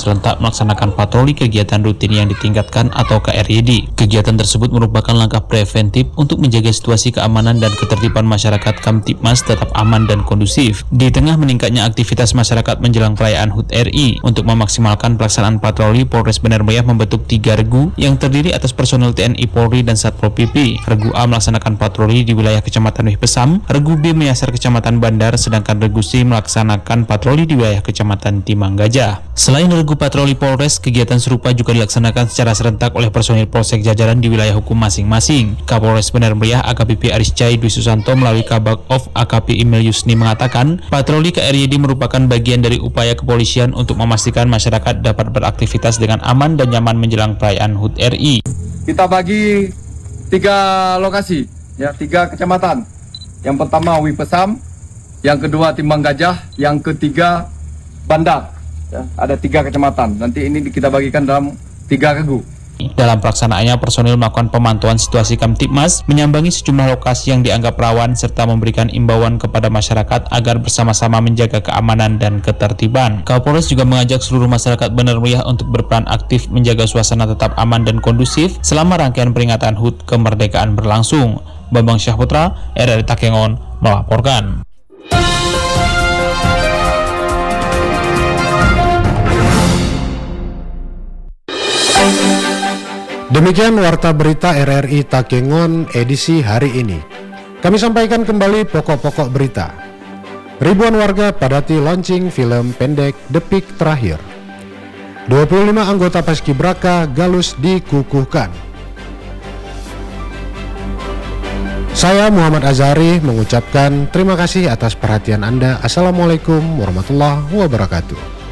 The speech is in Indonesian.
serentak melaksanakan patroli kegiatan rutin yang ditingkatkan atau KRYD. Kegiatan tersebut merupakan langkah preventif untuk menjaga situasi keamanan dan ketertiban masyarakat Kamtibmas tetap aman dan kondusif. Di tengah meningkatnya aktivitas masyarakat menjelang perayaan HUT RI, untuk memaksimalkan pelaksanaan patroli, Polres Bandar Meriah membentuk 3 regu yang terdiri atas personel TNI, Polri, dan Satpol PP. Regu A melaksanakan patroli di wilayah Kecamatan Wih Pesam, Regu B menyasar Kecamatan Bandar, sedangkan Regu C melaksanakan patroli di wilayah Kecamatan Timang Gajah. Selain regu patroli Polres, kegiatan serupa juga dilaksanakan secara serentak oleh personil Polsek jajaran di wilayah hukum masing-masing. Kapolres Bandar Meriah AKBP Aris Cai Dwi Susanto melalui Kabak of AKP Emil Yusni mengatakan, patroli KRYD merupakan bagian dari upaya kepolisian untuk memastikan masyarakat dapat beraktivitas dengan aman dan nyaman menjelang perayaan HUT RI. Kita bagi 3 lokasi, ya, 3 kecamatan. Yang pertama Wih Pesam, yang kedua Timang Gajah, yang ketiga Bandar. Ya, ada 3 kecamatan. Nanti ini kita bagikan dalam 3 regu. Dalam pelaksanaannya, personil melakukan pemantauan situasi Kamtibmas, menyambangi sejumlah lokasi yang dianggap rawan, serta memberikan imbauan kepada masyarakat agar bersama-sama menjaga keamanan dan ketertiban. Kapolres juga mengajak seluruh masyarakat Bandar Meriah untuk berperan aktif menjaga suasana tetap aman dan kondusif selama rangkaian peringatan HUT kemerdekaan berlangsung. Bambang Syahputra, RRI Takengon, melaporkan. Demikian Warta Berita RRI Takengon edisi hari ini. Kami sampaikan kembali pokok-pokok berita. Ribuan warga padati launching film pendek The Peak Terakhir. 25 anggota Paskibraka Galus dikukuhkan. Saya Muhammad Azhari mengucapkan terima kasih atas perhatian Anda. Assalamualaikum warahmatullahi wabarakatuh.